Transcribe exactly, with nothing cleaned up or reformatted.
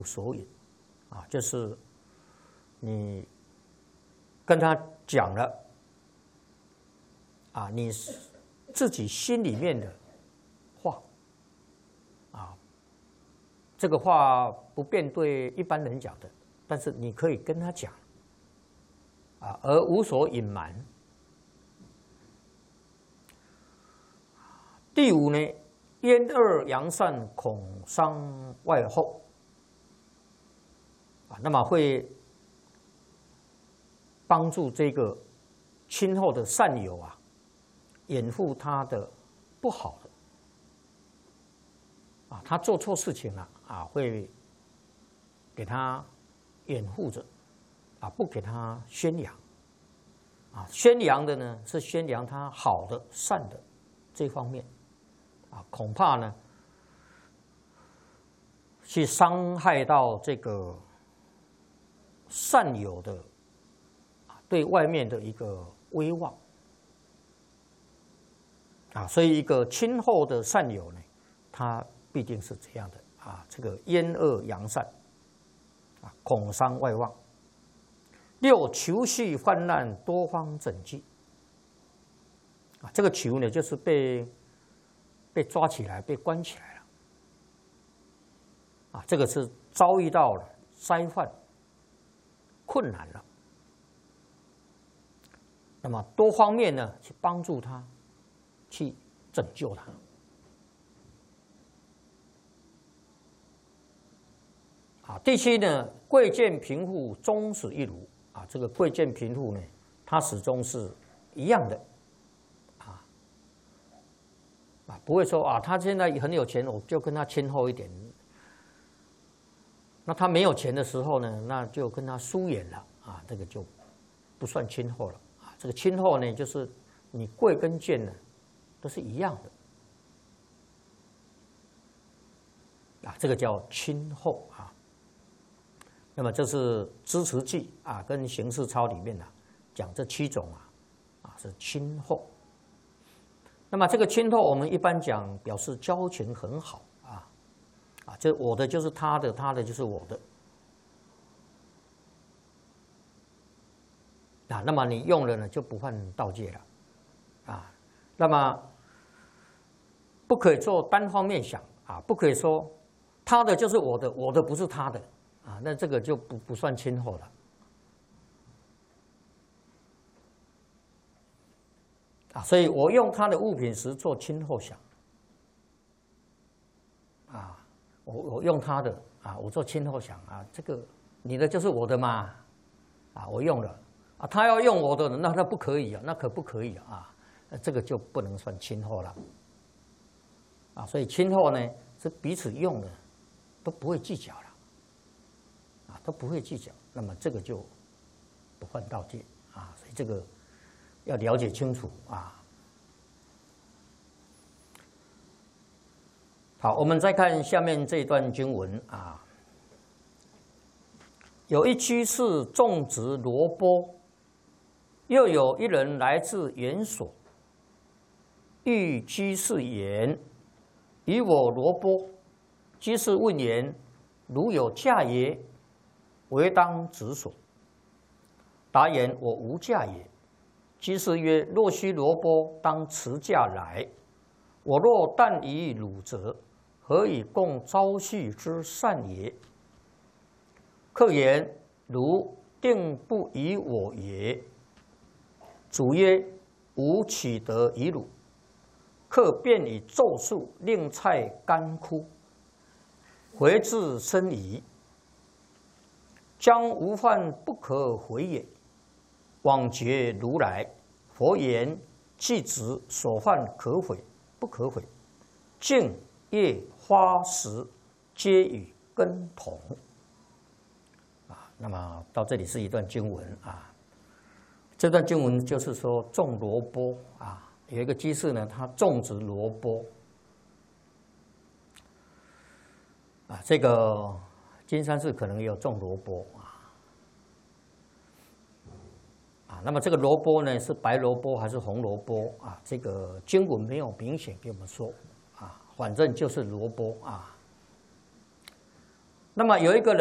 所引啊，就是你跟他讲了啊，你自己心里面的话啊，这个话不便对一般人讲的，但是你可以跟他讲啊，而无所隐瞒。第五呢，焉恶扬善，恐伤外后啊，那么会帮助这个亲厚的善友啊，掩护他的不好的啊，他做错事情了啊，会给他掩护着啊，不给他宣扬啊，宣扬的呢是宣扬他好的善的这方面啊，恐怕呢去伤害到这个善友的对外面的一个威望啊，所以一个亲厚的善友呢，他必定是这样的啊，这个焉恶扬善啊，恐伤外望。六，囚系患难，多方拯济啊，这个囚呢就是被被抓起来，被关起来了啊，这个是遭遇到了灾患。困难了，那么多方面呢去帮助他，去拯救他。啊，第七呢，贵贱贫富终始一如啊，这个贵贱贫富呢，它始终是一样的，啊啊，不会说啊，他现在很有钱，我就跟他亲厚一点。那他没有钱的时候呢，那就跟他疏远了啊，这个就不算亲厚了啊。这个亲厚呢，就是你贵跟贱呢都是一样的啊，这个叫亲厚啊。那么这是支持记啊，跟形式操里面呢、啊、讲这七种啊啊是亲厚。那么这个亲厚，我们一般讲表示交情很好。啊，这我的就是他的，他的就是我的。啊，那么你用了呢，就不犯盗戒了。啊，那么不可以做单方面想啊，不可以说他的就是我的，我的不是他的啊，那这个就不不算亲厚了。啊，所以我用他的物品时做亲厚想。啊。我我用他的啊，我做亲厚想啊，这个你的就是我的嘛，啊，我用了啊，他要用我的，那那不可以啊，那可不可以啊？啊，这个就不能算亲厚了，啊，所以亲厚呢是彼此用的都不会计较了，啊，都不会计较，那么这个就不犯盗戒啊，所以这个要了解清楚啊。好，我们再看下面这段经文啊。有一居士种植萝卜，又有一人来自园所，欲居士言：“以我萝卜。”居士问言：“如有价也，为当止所。”答言：“我无价也。”居士曰：“若须萝卜，当持价来。我若但以汝则，何以共朝夕之善也？”客言：“汝定不以我也。”主曰：“吾岂得以汝？”客便以咒术令菜干枯，回至深疑，将无犯不可回也。往诘如来，佛言：“既知所犯可悔，不可悔。净叶花实皆与根同。”啊，那么到这里是一段经文啊。这段经文就是说种萝卜啊，有一个居士呢，他种植萝卜啊。这个金山寺可能也有种萝卜啊。啊，那么这个萝卜呢，是白萝卜还是红萝卜啊？这个经文没有明显给我们说。反正就是萝卜啊。 那么有一个人。